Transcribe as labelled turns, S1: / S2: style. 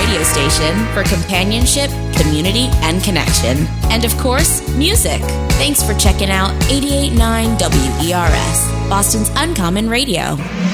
S1: radio station for companionship, community, and connection. And of course, music. Thanks for checking out 88.9 WERS, Boston's Uncommon Radio.